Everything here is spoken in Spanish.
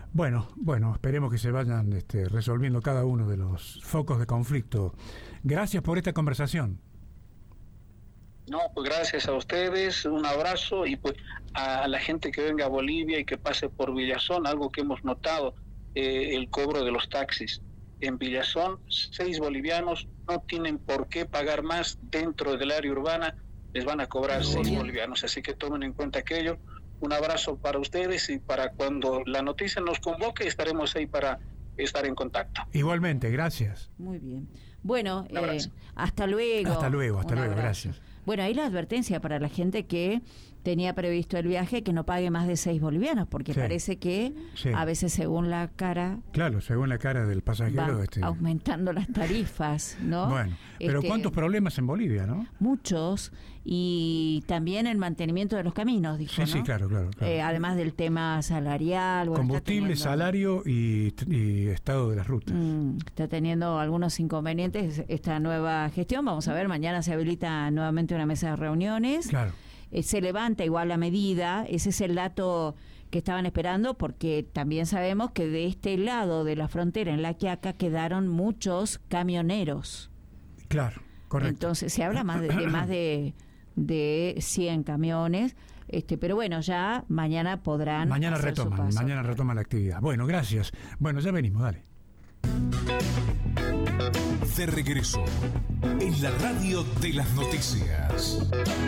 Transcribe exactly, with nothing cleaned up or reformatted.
Bueno, bueno, esperemos que se vayan este, resolviendo cada uno de los focos de conflicto. Gracias por esta conversación. No, pues gracias a ustedes, un abrazo, y pues a la gente que venga a Bolivia y que pase por Villazón, algo que hemos notado, eh, el cobro de los taxis. En Villazón, seis bolivianos no tienen por qué pagar más dentro del área urbana, les van a cobrar seis bolivianos, así que tomen en cuenta aquello. Un abrazo para ustedes, y para cuando la noticia nos convoque estaremos ahí para estar en contacto. Igualmente, gracias. Muy bien. Bueno, eh, hasta luego. Hasta luego, hasta Un luego, abrazo. gracias. Bueno, ahí la advertencia para la gente que tenía previsto el viaje, que no pague más de seis bolivianos, porque Sí. parece que Sí. a veces según la cara Claro, según la cara del pasajero. van Este... aumentando las tarifas, ¿no? Bueno, pero Este, ¿cuántos problemas en Bolivia, no? Muchos, y también el mantenimiento de los caminos, dijo, Sí, ¿no? sí, claro, claro. claro. Eh, además del tema salarial. Bueno, Combustible, está teniendo- salario y, y estado de las rutas. Mm, está teniendo algunos inconvenientes esta nueva gestión. Vamos a ver, mañana se habilita nuevamente una mesa de reuniones. Claro. Eh, se levanta igual la medida. Ese es el dato que estaban esperando, porque también sabemos que de este lado de la frontera, en La Quiaca, quedaron muchos camioneros. Claro, correcto. Entonces se habla más de, de más de, de cien camiones. Este, pero bueno, ya mañana podrán Mañana hacer su retoman, paso. mañana retoman la actividad. Bueno, gracias. Bueno, ya venimos, dale. De regreso en la radio de las noticias.